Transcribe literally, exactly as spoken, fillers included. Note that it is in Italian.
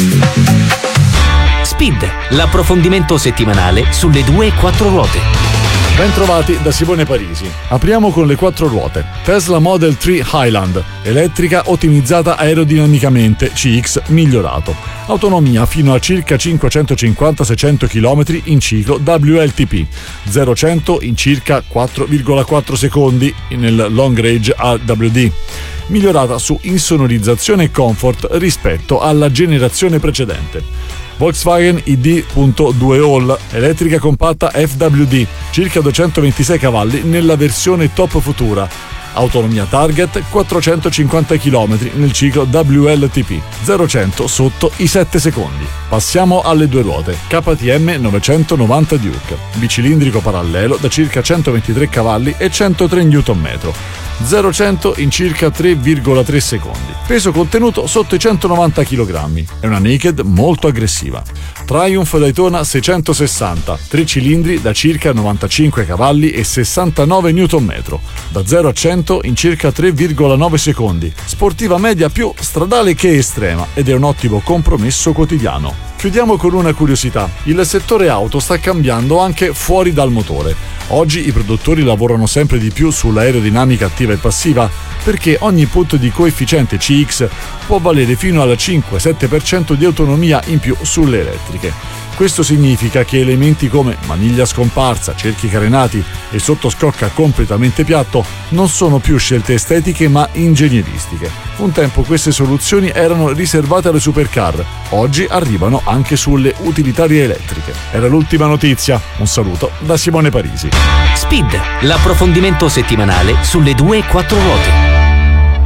Speed, l'approfondimento settimanale sulle due e quattro ruote. Bentrovati da Simone Parisi. Apriamo con le quattro ruote. Tesla Model tre Highland, elettrica ottimizzata aerodinamicamente, C X migliorato. Autonomia fino a circa cinquecentocinquanta seicento chilometri in ciclo W L T P, zero a cento in circa quattro virgola quattro secondi nel long range A W D. Migliorata su insonorizzazione e comfort rispetto alla generazione precedente. Volkswagen I D due All, elettrica compatta F W D, circa duecentoventisei cavalli nella versione top futura. Autonomia target quattrocentocinquanta chilometri nel ciclo W L T P, zero a cento sotto i sette secondi. Passiamo alle due ruote. K T M novecentonovanta Duke, bicilindrico parallelo da circa centoventitré cavalli e centotré newton metri. zero a cento in circa tre virgola tre secondi. Peso contenuto sotto i centonovanta chilogrammi. È una naked molto aggressiva. Triumph Daytona seicentosessanta, tre cilindri da circa novantacinque cavalli e sessantanove newton metri, da zero a cento in circa tre virgola nove secondi. Sportiva media più stradale che estrema ed è un ottimo compromesso quotidiano. Chiudiamo con una curiosità. Il settore auto sta cambiando anche fuori dal motore. Oggi i produttori lavorano sempre di più sull'aerodinamica attiva e passiva perché ogni punto di coefficiente C X può valere fino al cinque sette per cento di autonomia in più sulle elettriche. Questo significa che elementi come maniglia scomparsa, cerchi carenati e sottoscocca completamente piatto non sono più scelte estetiche ma ingegneristiche. Un tempo queste soluzioni erano riservate alle supercar, oggi arrivano anche sulle utilitarie elettriche. Era l'ultima notizia. Un saluto da Simone Parisi. Speed, l'approfondimento settimanale sulle due e quattro ruote.